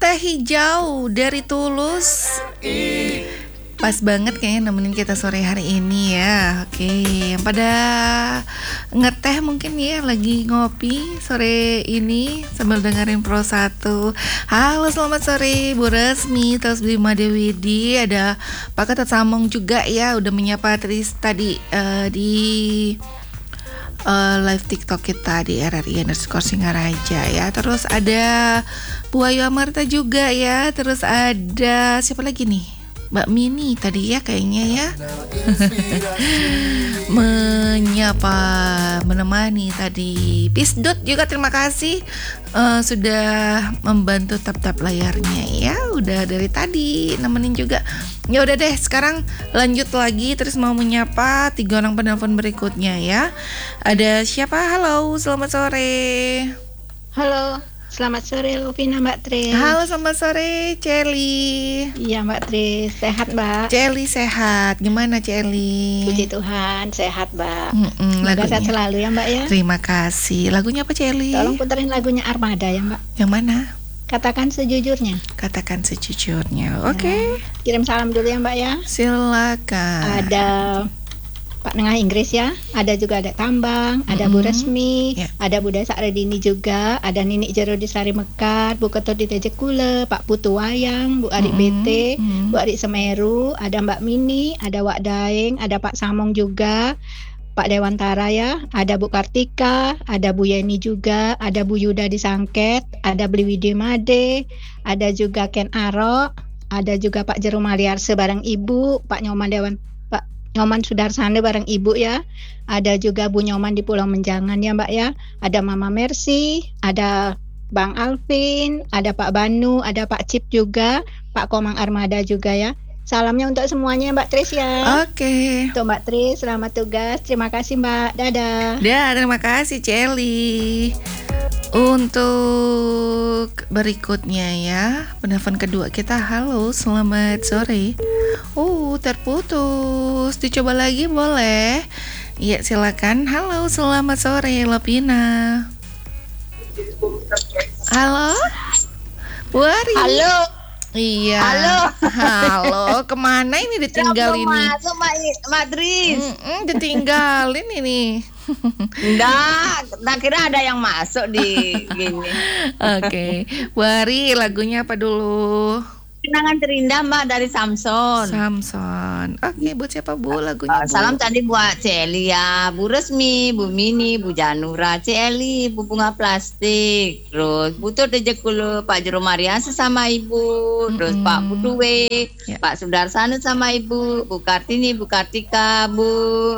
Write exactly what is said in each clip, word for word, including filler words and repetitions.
Teh Hijau dari Tulus. Pas banget kayaknya nemenin kita sore hari ini ya. Oke, yang pada ngeteh mungkin ya, lagi ngopi sore ini sambil dengerin Pro satu. Halo, selamat sore Bu Resmi, terus Bima Dewi Di, ada Pak Ketat Samong juga ya, udah menyapa Tris tadi uh, di uh, live TikTok kita di R R I underscore Singaraja ya. Terus ada Bu Ayu Amarta juga ya. Terus ada siapa lagi nih? Mbak Mini tadi ya kayaknya ya menyapa, menemani tadi. Pisdot juga terima kasih uh, sudah membantu tap-tap layarnya ya, udah dari tadi nemenin juga. Ya udah deh, sekarang lanjut lagi terus mau menyapa tiga orang penelpon berikutnya ya. Ada siapa? Halo, selamat sore. Halo. Selamat sore Lovina, Mbak Tris. Halo, selamat sore Celi. Iya Mbak Tris, sehat Mbak? Celi sehat, gimana Celi? Puji Tuhan, sehat Mbak. Semoga sehat selalu ya Mbak ya. Terima kasih. Lagunya apa Celi? Tolong puterin lagunya Armada ya Mbak. Yang mana? Katakan sejujurnya. Katakan sejujurnya, oke. Okay. Nah, kirim salam dulu ya Mbak ya. Silakan. Ada Pak Nengah Inggris ya, ada juga ada Tambang, ada mm-hmm. Bu Resmi, yeah. Ada Bu Desa Redini juga, ada Ninik Jero di Sari Mekar, Bu Keto di Tejekule, Pak Putu Wayang, Bu Arik mm-hmm. B T, mm-hmm. Bu Arik Semeru, ada Mbak Mini, ada Wak Daeng, ada Pak Samong juga, Pak Dewantara ya, ada Bu Kartika, ada Bu Yeni juga, ada Bu Yuda di Sangket, ada Bliwidi Made, ada juga Ken Aro, ada juga Pak Jero Maliarse bareng Ibu, Pak Nyoman Dewan Nyoman Sudarsana bareng Ibu ya. Ada juga Bu Nyoman di Pulau Menjangan ya Mbak ya. Ada Mama Mercy, ada Bang Alvin, ada Pak Banu, ada Pak Cip juga, Pak Komang Armada juga ya. Salamnya untuk semuanya Mbak Tris ya. Oke. Okay. Untuk Mbak Tris, selamat tugas. Terima kasih Mbak. Dadah. Ya, terima kasih Celi. Untuk berikutnya ya, penelpon kedua kita. Halo, selamat sore. Oh, terputus. Dicoba lagi boleh? Iya, silakan. Halo, selamat sore, Lepina. Halo, Wari. Halo. Iya. Halo. Halo, kemana ini ditinggal ini? Masuk Mbak Tris. Mm-mm, ditinggalin ini. Enggak, tak kira ada yang masuk di gini. Oke, okay. Wari, lagunya apa dulu? Kenangan terindah Mbak dari Samson. Samson. Oke, okay, buat siapa Bu lagunya? Uh, salam tadi buat Celi ya, Bu Resmi, Bu Mini, Bu Janura, Celi, Bu Bunga Plastik, terus Bu Tejekulu, Pak Jero Maria sesama Ibu, terus mm-hmm. Pak Buduwe, yeah. Pak Sudarsana sama Ibu, Bu Kartini, Bu Kartika, Bu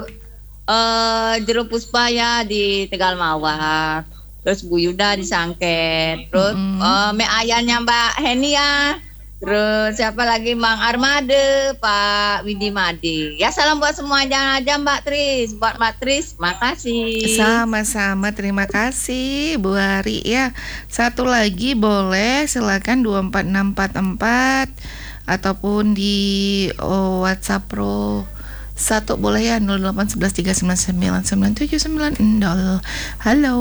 Uh, Jero Puspa ya di Tegal Mawar, terus Bu Yuda di Sangket, terus mm-hmm. uh, Me ayahnya Mbak Heni ya, terus siapa lagi Bang Armade, Pak Widi Madi. Ya salam buat semuanya aja Mbak Tris, buat Mbak Tris, makasih. Sama-sama, terima kasih Bu Hari ya. Satu lagi boleh, silakan dua empat enam empat empat ataupun di oh, WhatsApp Pro satu boleh ya, nol delapan satu satu tiga sembilan sembilan sembilan tujuh sembilan nol. Halo.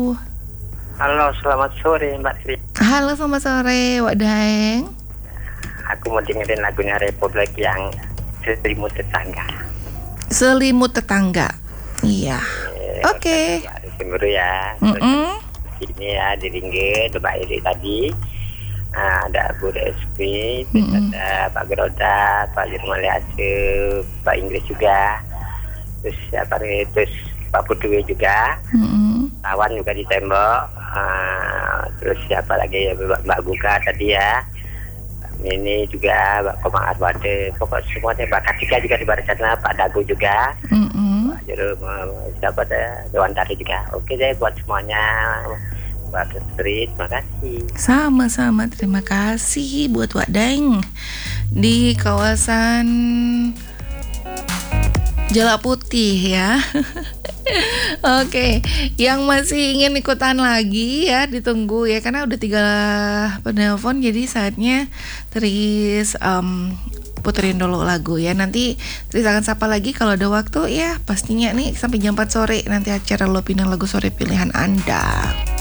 Halo, selamat sore Mbak Tri. Halo, selamat sore Wak Daeng. Aku mau dengerin lagunya Republik yang Selimut Tetangga. Selimut Tetangga. Iya. Eh, Oke. Okay. Semeru ya. Mm-mm. Ini ya di Ringgit, Mbak Iri tadi. Nah, ada Bu Resmi, mm-hmm. ada Pak Geroda, Pak Jirmali Asif, Pak Inggris juga, terus siapa nih, terus Pak Puduwe juga, mm-hmm. Tawan juga di tembok, uh, terus siapa lagi ya, Mbak Buka tadi ya, ini juga Mbak Komang Arwade, pokok semuanya, Mbak Kartika juga di barisan sana, Pak Dago juga, mm-hmm. Pak Jero, siapa ada, Dewan Tari juga. Oke deh buat semuanya. Mbak Tris, terima kasih. Sama-sama, terima kasih buat Wak Daeng di kawasan Jala Putih ya. Oke, yang masih ingin ikutan lagi ya ditunggu ya, karena udah tiga penelpon, jadi saatnya Tris um, puterin dulu lagu ya. Nanti Tris akan sapa lagi kalau ada waktu ya, pastinya nih sampai jam empat sore nanti acara Lopina Lagu Sore Pilihan Anda.